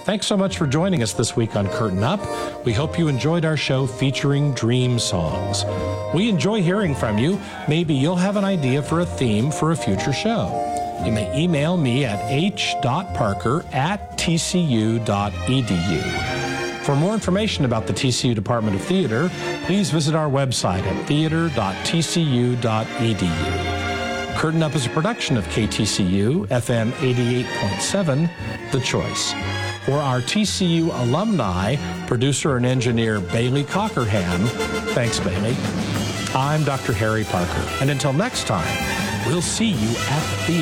Thanks so much for joining us this week on Curtain Up. We hope you enjoyed our show featuring dream songs. We enjoy hearing from you. Maybe you'll have an idea for a theme for a future show. You may email me at h.parker@tcu.edu. For more information about the TCU Department of Theater, please visit our website at theater.tcu.edu. Curtain Up is a production of KTCU, FM 88.7, The Choice. For our TCU alumni, producer and engineer Bailey Cockerham, thanks Bailey, I'm Dr. Harry Parker. And until next time, we'll see you at the theater.